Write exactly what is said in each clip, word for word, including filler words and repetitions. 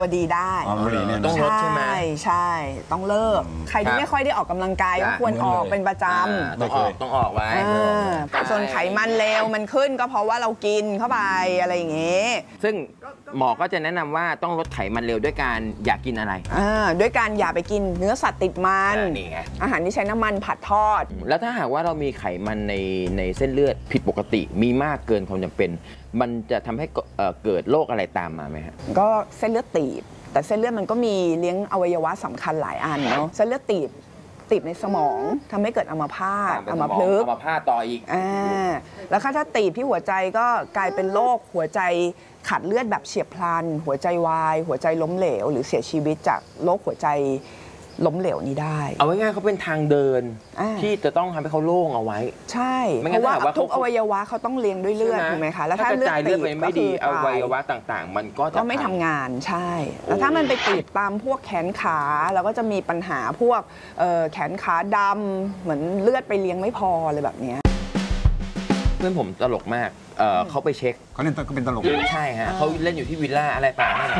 พอดีได้ต้องลดใช่ไหมใช่ใช่ต้องเลิกใครที่ไม่ค่อยได้ออกกำลังกายก็ควรออกเป็นประจำต้องออกต้องออกไว้ส่วนไขมันเลวมันขึ้นก็เพราะว่าเรากินเข้าไปอะไรอย่างเงี้ยซึ่งหมอก็จะแนะนำว่าต้องลดไขมันเร็วด้วยการอยากกินอะไรด้วยการอย่าไปกินเนื้อสัตว์ติดมันอาหารที่ใช้น้ำมันผัดทอดแล้วถ้าหากว่าเรามีไขมันในในเส้นเลือดผิดปกติมีมากเกินความจำเป็นมันจะทำให้เกิดโรคอะไรตามมาไหมฮะก็เส้นเลือดตีบแต่เส้นเลือดมันก็มีเลี้ยงอวัยวะสำคัญหลายอันเนาะเส้นเลือดตีบตีบในสมองทำให้เกิดอัมพาตอัมพฤกษ์อัมพาตต่ออีกอ่าแล้วถ้าตีบที่หัวใจก็กลายเป็นโรคหัวใจขาดเลือดแบบเฉียบพลันหัวใจวายหัวใจล้มเหลวหรือเสียชีวิตจากโรคหัวใจล้มเหลวนี้ได้เอาง่ายๆเขาเป็นทางเดินที่จะต้องทำให้เขาโล่งเอาไว้ใช่เพราะว่าทุกอวัยวะเขาต้องเลี้ยงด้วยเลือดถูกไหมคะแล้วถ้าเลือดตีบไม่ดีอวัยวะต่างๆมันก็จะไม่ทำงานใช่แล้วถ้ามันไปตีบตามพวกแขนขาเราก็จะมีปัญหาพวกแขนขาดำเหมือนเลือดไปเลี้ยงไม่พออะไรแบบนี้เพื่อนผมตลกมากเขาไปเช็คเขาเล่นก็เป็นตลกใช่ฮะเขาเล่นอยู่ที่วิลล่าอะไรป่านั่นแหละ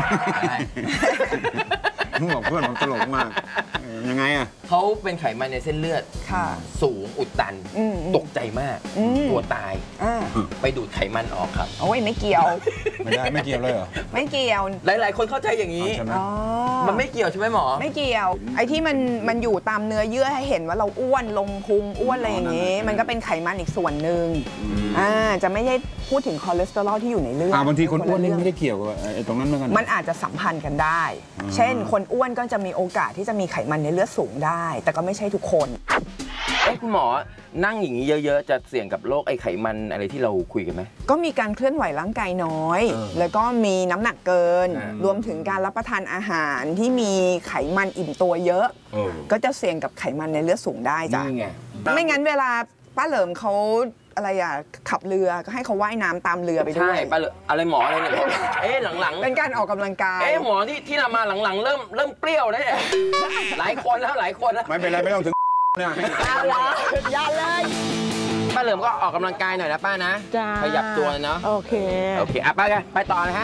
บอกเพื่อนผมตลกมากยังไงอ่ะเขาเป็นไขมันในเส้นเลือดสูงอุดตันตกใจมากตัวตายไปดูดไขมันออกครับโอ้ยไม่เกี่ยวไม่ได้ไม่เกี่ยวเลยเหรอไม่เกี่ยวหลายๆคนเข้าใจอย่างนี้มันไม่เกี่ยวใช่ไหมหมอไม่เกี่ยวไอ้ที่มันมันอยู่ตามเนื้อเยื่อให้เห็นว่าเราอ้วนลงพุงอ้วนอะไรอย่างนี้มันก็เป็นไขมันอีกส่วนหนึ่งอ่าจะไม่ใช่พูดถึงคอเลสเตอรอลที่อยู่ในเลือดบางทีคนอ้วนนี่ไม่ได้เกี่ยวกับไอ้ตรงนั้นเหมือนกันมันอาจจะสัมพันธ์กันได้เช่นคนอ้วนก็จะมีโอกาสที่จะมีไขมันในเลือดสูงได้แต่ก็ไม่ใช่ทุกคนเอ๊ะคุณหมอนั่งอย่างนี้เยอะๆจะเสี่ยงกับโรคไอ้ไขมันอะไรที่เราคุยกันไหมก็มีการเคลื่อนไหวร่างกายน้อยแล้วก็มีน้ำหนักเกินรวมถึงการรับประทานอาหารที่มีไขมันอิ่มตัวเยอะก็จะเสี่ยงกับไขมันในเลือดสูงได้จ้ะไม่งั้นเวลาป้าเหลิมเขาอะไรอ่ะขับเรือก็ให้เขาว่ายน้ำตามเรือไปด้วยใช่ป้าเหลิมอะไรหมออะไรเนี่ยเอ๊ะหลังๆเป็นการออกกำลังกายเอ๊ะหมอที่ที่เรามาหลังๆเริ่มเริ่มเปรี้ยวแล้วเนี่ยหลายคนแล้วหลายคนแล้วไม่เป็นไรไม่ต้องถึงเนี่ยอย่าเลยอย่าเลยป้าเหลิมก็ออกกำลังกายหน่อยนะป้านะขยับตัวเนาะโอเคโอเคอ่ะป้ากันไปต่อนะฮะ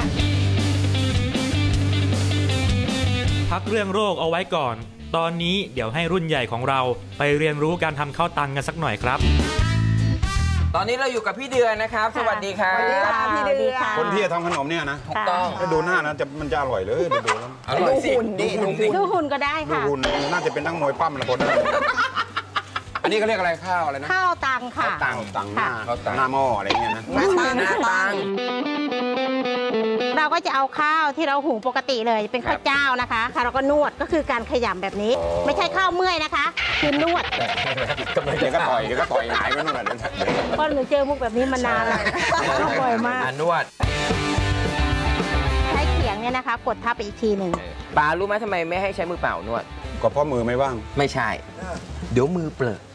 พักเรื่องโรคเอาไว้ก่อนตอนนี้เดี๋ยวให้รุ่นใหญ่ของเราไปเรียนรู้การทำข้าวตังกันสักหน่อยครับตอนนี้เราอยู่กับพี่เดือนนะครับสวัสดีครับสวัสดีค่ะพี่เดือนคนที่จะทำขนมเนี่ยนะถูกต้องดูหน้านะจะมันจะอร่อยเลยดูแล้วดูหุ่นดิดูหุ่นก็ได้ค่ะดูหุ่นน่าจะเป็นนักมวยปั้มละคนอันนี้เขาเรียกอะไรข้าวอะไรนะข้าวตังค่ะตังตังหน้าหน้าหม้ออะไรเงี้ยนะหน้าตังหน้าตังเราก็จะเอาข้าวที่เราหุงปกติเลยเป็นข้าวเจ้านะคะค่ะเราก็นวดก็คือการขยำแบบนี้ไม่ใช่ข้าวเมื่อยนะคะคือนวดเดี๋ยวก็ต่อยเดี๋ยวก็ต่อยหงายไปนู่นแหละเพราะหนูเจอมุกแบบนี้มานานแล้วบ่อยมากนวดใช้เขียงเนี่ยนะคะกดทับไปอีกทีหนึ่งป้ารู้ไหมทำไมไม่ให้ใช้มือเปล่านวดก็เพราะมือไม่ว่างไม่ใช่เดี๋ยวมือเปลือก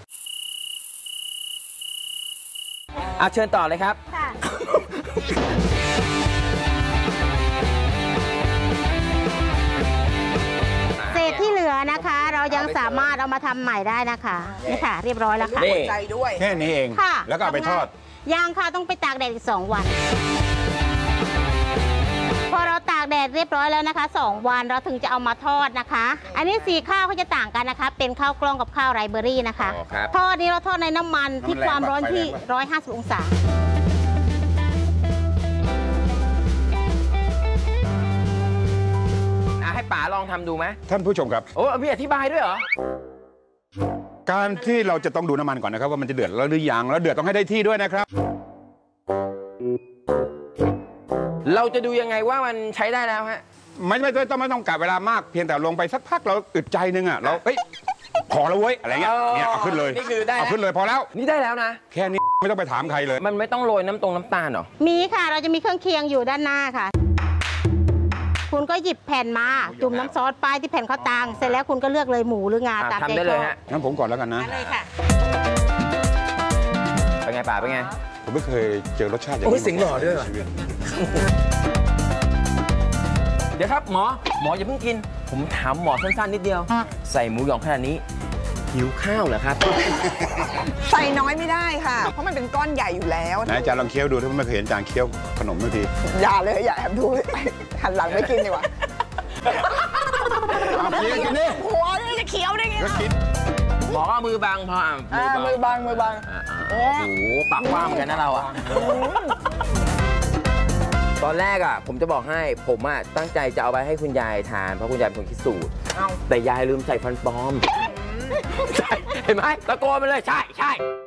เอาเชิญต่อเลยครับเศษที่เหลือนะคะเรายังสามารถเอามาทำใหม่ได้นะคะนี่ค่ะเรียบร้อยแล้วค่ะใจด้วยแค่นี้เองแล้วก็เอาไปทอดย่างค่ะต้องไปตากแดดอีกสองวันพอเราตากแดดเรียบร้อยแล้วนะคะสองวันเราถึงจะเอามาทอดนะคะอันนี้สีข้าวเขาจะต่างกันนะคะเป็นข้าวกล้องกับข้าวไรเบอรี่นะคะทอดนี้เราทอดในน้ำมันที่ความร้อนที่หนึ่งร้อยห้าสิบองศาให้ป๋าลองทำดูไหมท่านผู้ชมครับโอ้พี่อธิบายด้วยเหรอการที่เราจะต้องดูน้ำมันก่อนนะครับว่ามันจะเดือดแล้วหรือยังแล้วเดือดต้องให้ได้ที่ด้วยนะครับเราจะดูยังไงว่ามันใช้ได้แล้วฮะไม่ไม่ต้องไม่ต้องกะเวลามากเพียงแต่ลงไปสักพักเราอึดใจนึงอ่ะเราเฮ้ยขอแล้วเว้ยอะไรเงี้ยเนี่ยเอาขึ้นเลยนี่คือได้เอาขึ้นเลยพอแล้วนี่ได้แล้วนะแค่นี้ไม่ต้องไปถามใครเลยมันไม่ต้องโรยน้ำตรงน้ำตาลหรอมีค่ะเราจะมีเครื่องเคียงอยู่ด้านหน้าค่ะคุณก็หยิบแผ่นมาจุ่มน้ำซอสไปที่แผ่นข้าวตังเสร็จแล้วคุณก็เลือกเลยหมูหรืองาตามใจชอบงั้นผมก่อนแล้วกันนะเลยค่ะเป็นไงป่าเป็นไงผมไม่เคยเจอรสชาติอย่างนี้โอ้ยสิงหล่อด้วยเดี๋ยวครับหมอหมออย่าเพิ่งกินผมถามหมอสั้นๆนิดเดียวใส่หมูหยองขนาดนี้หิวข้าวเหรอครับใส่น้อยไม่ได้ค่ะเพราะมันเป็นก้อนใหญ่อยู่แล้วไหนอาจารย์ลองเคี้ยวดูถ้าไม่เคยเห็นอาจารย์เคี้ยวขนมเมื่อกี้อย่าเลยอย่าแอบดูหันหลังไม่กินดีกว่าเอาเคี้ยวกินดิหัวนี่จะเคี้ยวได้ไงก็กินหมอก็มือบังพออ่ะอ่ามือบังมือบังอ่าโอ้โหปากกว้างเหมือนกันนะเราอ่ะ ตอนแรกอ่ะผมจะบอกให้ผมอ่ะตั้งใจจะเอาไปให้คุณยายทานเพราะคุณยายเป็นคนคิดสูตรเอาแต่ยายลืมใส่ฟันปลอมใช่เห็นไหมตะโกนไปเลยใช่ใช่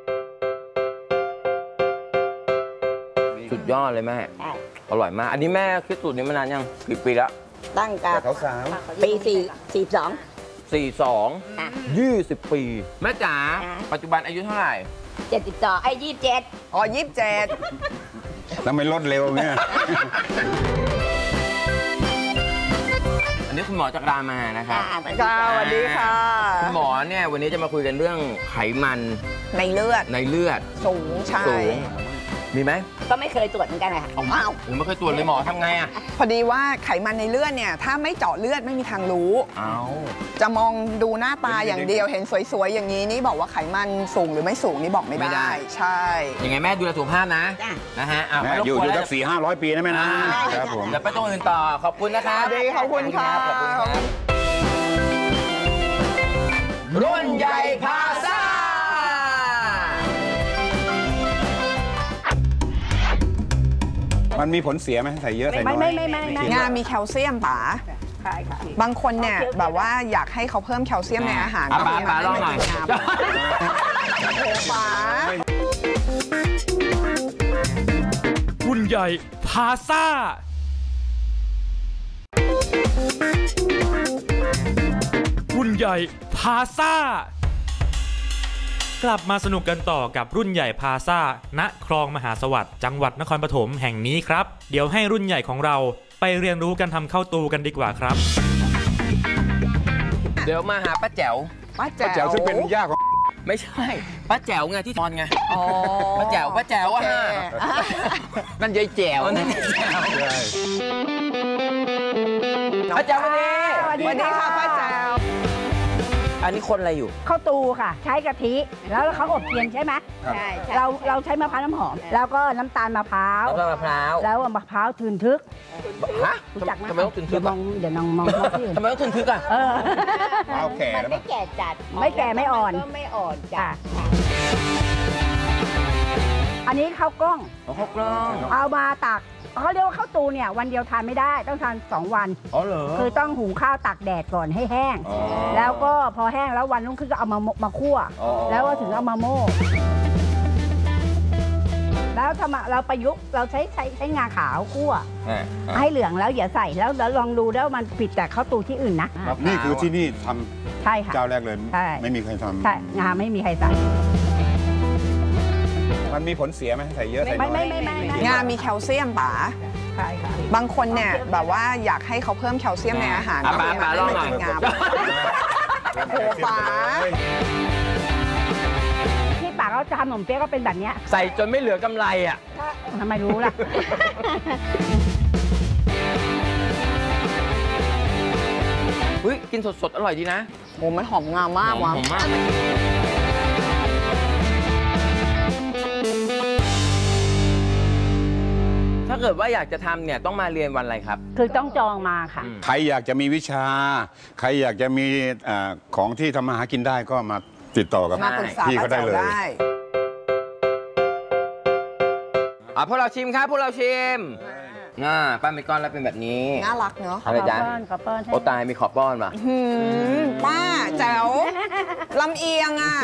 สุดยอดเลยแม่อร่อยมาก อันนี้แม่คิดสูตรนี้มานานยังกี่ปีแล้วตั้งแต่เขาสาวปีสี่สี่สองสี่สองยี่สิบปีแม่จ๋าปัจจุบันอายุเท่าไหร่เจ็ดสิบสองไอ้ยี่สิบเจ็ดอ๋อยี่สิบเจ็ดแล้วไม่ลดเร็วเนี่ยอันนี้คุณหมอจักรามานะครับค่ะสวัสดีค่ะคุณหมอเนี่ยวันนี้จะมาคุยกันเรื่องไขมันในเลือดในเลือดสูงใช่สูงมีไหมก็ไม่เคยตรวจเหมือนกันเลยค่ะอ้าวผมไม่เคยตรวจเลยหมอทำไงอ่ะพอดีว่าไขมันในเลือดเนี่ยถ้าไม่เจาะเลือดไม่มีทางรู้เอาจะมองดูหน้าตาอย่างเดียวเห็นสวยๆอย่างนี้นี่บอกว่าไขมันสูงหรือไม่สูงนี่บอกไม่ได้ ใช่ยังไงแม่ดูแลสุขภาพนะนะฮะอ่ะแม่ไม่รบอยู่กวนอยู่แล้วสักสี่ห้าร้อยปีนะแม่นะครับผมเดี๋ยวไปตรงอื่นต่อขอบคุณนะครับสวัสดีขอบคุณค่ะขอบคุณครับรุ่นใหญ่พาซ่ามันมีผลเสียไหมใส่เยอะใส่น้ไม่อยไม่ไม่ไม่ไม่งามีแคลเซียมป๋าใช่ค่ะบางคนเนี่ยแบบว่าอยากให้เขาเพิ่มแคลเซียมในอาหารอ่ะป๋าก็ป๋าลองหน่อยไม่กินงาโอ้ป๋ารุ่นใหญ่พาซ่า รุ่นใหญ่พาซ่า กลับมาสนุกกันต่อกับรุ่นใหญ่พาซ่าณคลองมหาสวัสดิ์จังหวัดนครปฐมแห่งนี้ครับ เดี๋ยวให้รุ่นใหญ่ของเราไปเรียนรู้การทำข้าวตูกันดีกว่าครับเดี๋ยวมาหาป้าแจ๋วป้าก็แจ๋แจ๋ววซึ่งเป็นย่าของไม่ใช่ป้าแจ๋วไงที่ตอนไงอ๋อป้าแจ๋วป้าแจ๋วโออะเคนั่นยายแจ๋วนั่นยายแจ๋วใช่ป้าแจ๋ววันนี้สวัสดีค่ะป้าแจ๋วอันนี้คนอะไรอยู่ข้าวตูค่ะ ใช้กะทิแล้วเขาอบเทียนใช่ไหมใช่ใช่เราเราใช้มะพร้าวน้ำหอม แล้วก็น้ำตาลมะพร้าวแล้วก็มะพร้าวแล้วมะพร้าวทึนทึกฮะรู้จักไหมทำไมต้องถึงทึเดี๋ยกวมองเดี๋ยวน้องมองมองที่อื่นทำไมต้องถึงทึกอ่ะเออเอาแก่มันแล้วไม่ป่ะแก่จัดไม่แก่ไม่อ่อนก็ไม่อ่อนจัค่ะดอันนี้ข้าวกล้องอ๋อข้าวกล้องเอามาตักเขาเรียกว่าข้าวตูเนี่ยวันเดียวทานไม่ได้ต้องทานสองวันอ๋อเหรอคือต้องหุงข้าวตากแดดก่อนให้แห้งอ๋อแล้วก็พอแห้งแล้ววันรุ่งขึ้นก็เอามามาคั่วอ๋อแล้วก็ถึงเอามาโม่แล้วทำเราประยุกต์เราใช้ใช้ใช้งาขาวคั่วอ่ะอ่ะให้เหลืองแล้วอย่าใส่แล้วแล้วลองดูแล้วมันผิดจากข้าวตูที่อื่นนะมะพร้าวนี่คือที่นี่ทใช่ำค่ะเจ้าแรกเลยใช่ไม่มีใครทใช่งาไม่มีใครใส่ำมันมีผลเสียไหมใส่เยอะใส่น้ไม่อยไม่ไม่ไม่ไม่งามีแคลเซียมป๋าใช่ค่ะบางคนเนี่ยแบบว่าอยากให้เขาเพิ่มแคลเซียมในอาหารอ่ะก็ป๋าป๋าลองหน่อยไม่กินงาโอ้โหป๋าที่ปากเขาจะทำขนมเปี๊ยะก็เป็นแบบเนี้ยใส่จนไม่เหลือกำไรอ่ะทำไมรู้ล่ะเฮ้ยกินสดๆ อร่อยดีนะโอ้มันหอมงามมากหอว่ะมมาก ถ้าเกิดว่าอยากจะทำเนี่ยต้องมาเรียนวันอะไรครับคือต้องจองมาค่ะใครอยากจะมีวิชา ใครอยากจะมีอ่าของที่ทำมาหากินได้ก็มาติดต่อกับมาปรึกษาพี่ป้าเขาได้แจ๋วเลยได้อ่ะพวกเราชิมครับ พวกเราชิมน่าป้าเมก้อนแล้วเป็นแบบนี้น่ารักเนอะอะไรจ๊ะขอป้อนขอป้อนให้โอตายมีขอบป้อนป่ะหืมป้าแจ๋วลำเอียงอ่ะ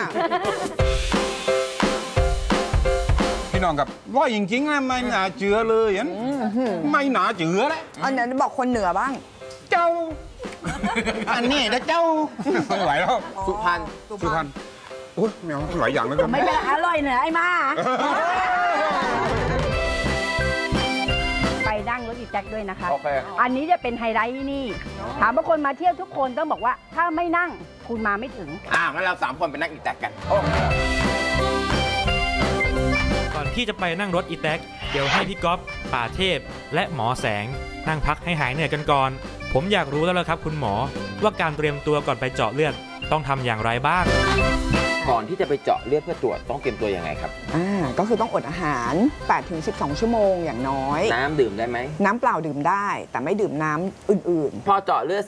พี่น้องกับว่าจริงๆนะไม่น่าเจือเลยอันไม่น่าเจือเลยอันนี้บอกคนเหนือบ้างเจ้า อันนี้นะเจ้าไม่ไหวแล้วสุพรรณสุพรรณอุ้ยแมวหลายอย่างแล้วกันไม่เป็นไรอร่อยเหนือไอ้มา ไปนั่งรถอีแจ็คด้วยนะคะโอเคอันนี้จะเป็นไฮไลท์ที่นี่ ถามว่าคนมาเที่ยวทุกคนต้องบอกว่าถ้าไม่นั่งคุณมาไม่ถึงอ่างั้นเราสามคนไปนั่งอีกแตกกันก่อนที่จะไปนั่งรถอีแท็กเดี๋ยวให้พี่ก๊อฟป่าเทพ และหมอแสงนั่งพักให้หายเหนื่อยกันก่อน ผมอยากรู้แล้วล่ะครับคุณหมอว่าการเตรียมตัวก่อนไปเจาะเลือดต้องทำอย่างไรบ้างก่อนที่จะไปเจาะเลือดเพื่อตรวจต้องเตรียมตัวยังไงครับอ่า ก็คือต้องอดอาหาร แปดถึงสิบสอง ชั่วโมงอย่างน้อยน้ำดื่มได้ไหมน้ำเปล่าดื่มได้ แต่ไม่ดื่มน้ำอื่นพอเจาะเลือด